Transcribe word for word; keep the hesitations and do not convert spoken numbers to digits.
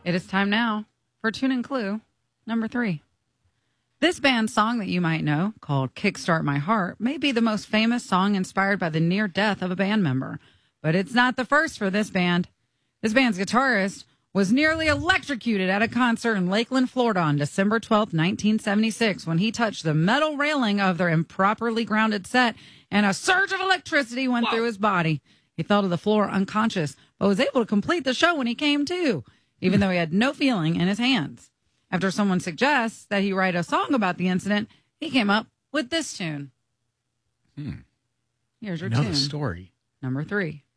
It is time now for Tune and Clue number three. This band's song that you might know, called Kickstart My Heart, may be the most famous song inspired by the near death of a band member. But it's not the first for this band. This band's guitarist was nearly electrocuted at a concert in Lakeland, Florida on December twelfth, nineteen seventy-six, when he touched the metal railing of their improperly grounded set, and a surge of electricity went Whoa. through his body. He fell to the floor unconscious, but was able to complete the show when he came to, even though he had no feeling in his hands. After someone suggests that he write a song about the incident, he came up with this tune. Hmm. Here's your I know tune. the story. Number three.